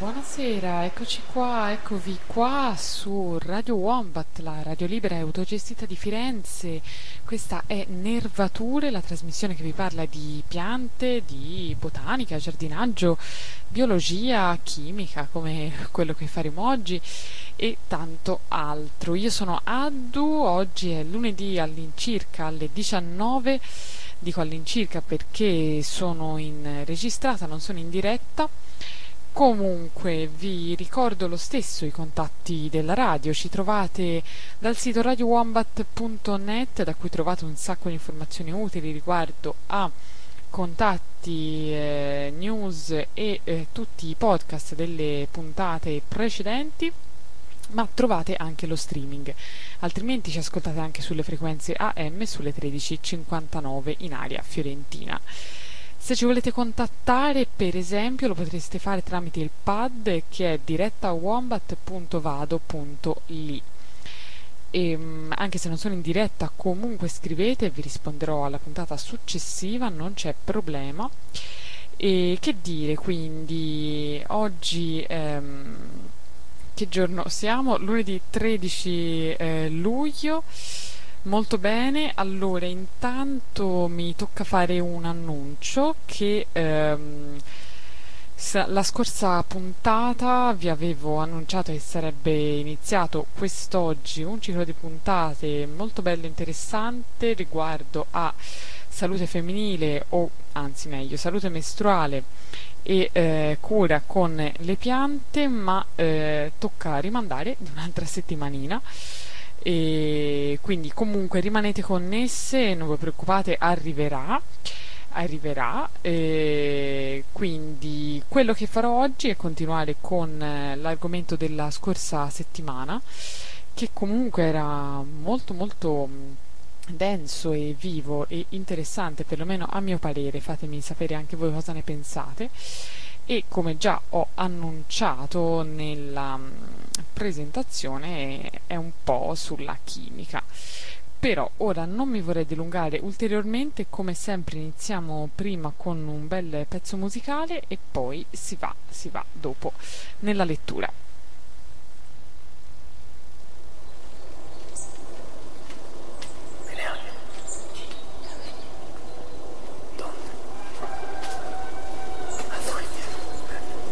Buonasera, eccoci qua, eccovi qua su Radio Wombat, la radio libera e autogestita di Firenze. Questa è Nervature, la trasmissione che vi parla di piante, di botanica, giardinaggio, biologia, chimica, come quello che faremo oggi e tanto altro. Io sono Addu, oggi è lunedì all'incirca alle 19. Dico all'incirca perché sono registrata, non sono in diretta. Comunque vi ricordo lo stesso i contatti della radio, ci trovate dal sito radiowombat.net, da cui trovate un sacco di informazioni utili riguardo a contatti, news e tutti i podcast delle puntate precedenti, ma trovate anche lo streaming, altrimenti ci ascoltate anche sulle frequenze AM sulle 13:59 in area fiorentina. Se ci volete contattare, per esempio, lo potreste fare tramite il pad che è diretta@wombat.vado.li. Anche se non sono in diretta, comunque scrivete e vi risponderò alla puntata successiva, non c'è problema. E che dire, quindi, oggi, che giorno siamo? Lunedì 13 luglio. Molto bene, allora intanto mi tocca fare un annuncio che la scorsa puntata vi avevo annunciato che sarebbe iniziato quest'oggi un ciclo di puntate molto bello e interessante riguardo a salute femminile o anzi meglio salute mestruale e cura con le piante, ma tocca rimandare di un'altra settimanina. E quindi comunque rimanete connesse, non vi preoccupate, arriverà. Quindi quello che farò oggi è continuare con l'argomento della scorsa settimana, che comunque era molto molto denso e vivo e interessante, perlomeno a mio parere. Fatemi sapere anche voi cosa ne pensate. E come già ho annunciato nella presentazione è un po' sulla chimica. Però ora non mi vorrei dilungare ulteriormente, come sempre iniziamo prima con un bel pezzo musicale e poi si va dopo nella lettura.